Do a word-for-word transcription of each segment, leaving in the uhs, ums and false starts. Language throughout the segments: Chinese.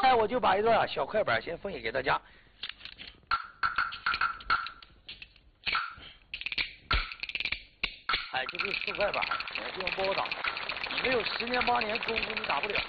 哎，我就把一段小快板先分享给大家。哎，就这四块板，我不用包打，你没有十年八年功夫，你打不了。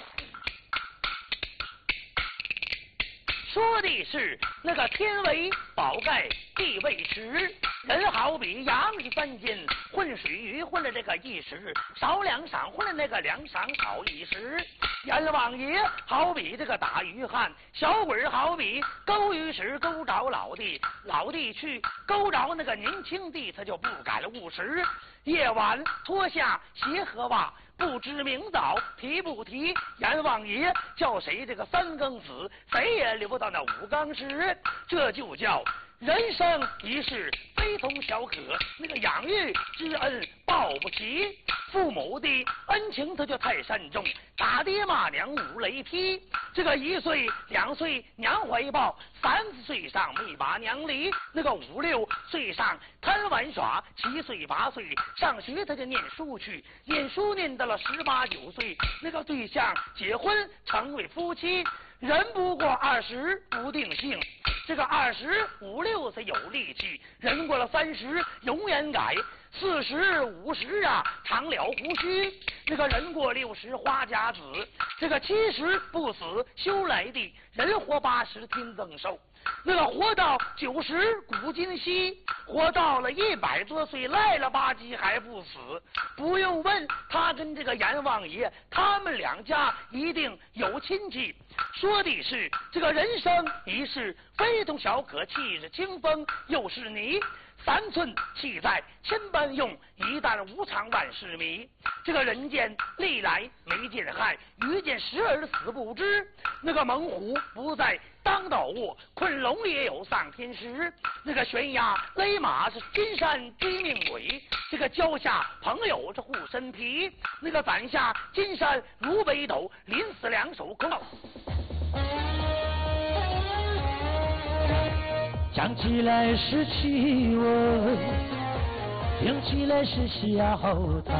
说的是那个天为宝盖地为池，人好比羊是三斤，混水鱼混了这个一时，少两晌混了那个两晌少一时。阎王爷好比这个打鱼汉，小鬼好比勾鱼时勾着老弟，老弟去勾着那个年轻弟，他就不敢误食。夜晚脱下鞋和袜，不知明早提不提，阎王爷叫谁这个三更死，谁也留不到那五更时。这就叫人生一世非同小可，那个养育之恩报不齐，父母的恩情他就太慎重，打爹骂娘五雷劈。这个一岁两岁娘怀抱，三四岁上没把娘离，那个五六岁上贪玩耍，七岁八岁上学他就念书去，念书念到了十八九岁，那个对象结婚成为夫妻。人不过二十不定性，这个二十五六岁有力气，人过了三十永远改，四十五十啊长了胡须，那个人过六十花甲子，这个七十不死修来的，人活八十天增寿，那个活到九十古今稀，活到了一百多岁赖了吧唧还不死。不用问，他跟这个阎王爷他们两家一定有亲戚。说的是这个人生一世非同小可，气势清风又是你，三寸气在千般用，一旦无常万事迷。这个人间历来没见害，遇见时而死不知。那个猛虎不在当道卧，困龙也有丧天时。那个悬崖勒马是金山追命鬼，这个交下朋友是护身皮。那个攒下金山如北斗，临死两手空。 讲起来是气味，听起来是小谈。